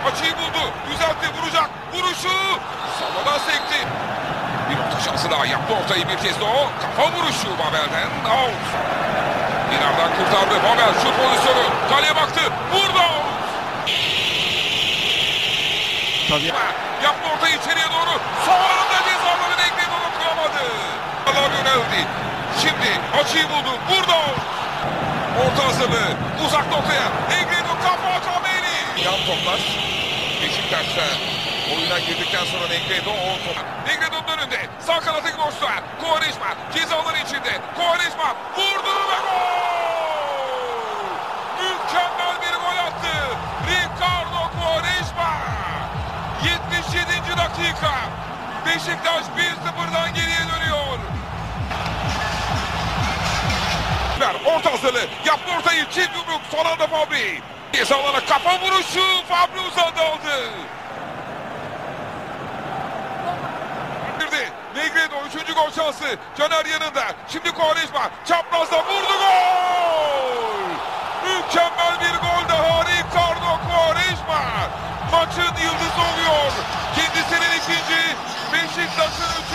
Açıyı buldu. Düzeltti. Vuracak. Vuruşu. Sallana sekti. Bir orta şansı daha yaptı ortayı bir kez de o. Kafa vuruşu Babel'den. Out. İnardan kurtardı. Babel şut pozisyonu. Kaleye baktı. Vurdu. Out. Tabii. Yaptı ortayı içeriye doğru. Son anda cezaları Negredo'nu kuramadı. Allah yöneldi. Şimdi açıyı buldu. Vurdu. Orta hazırlığı. Uzak noktaya. Negredo kafa Kameli. Yan toplar. Beşiktaş'ta oyuna girdikten sonra Negredo Negredo'nun önünde. Sağ kanattaki boşluğa. Quaresma cezaları içinde. Quaresma vurdu ve gol! Mükemmel bir gol attı. Ricardo Quaresma. 77. dakika. Beşiktaş 1-0'dan geriye dönüyor. Orta hazırlığı. Yaptı ortayı. Çift yumruk. Son anda Fabri. Cezalara kafa vuruşu. Fabri uzadı aldı. Negredo 3. gol şansı. Caner yanında. Şimdi Quaresma. Çaprazda vurdu gol. Mükemmel bir gol daha. Ricardo Quaresma. Maçın yıldızı oluyor. Kendisinin ikinci. Beşiktaş'ın 3.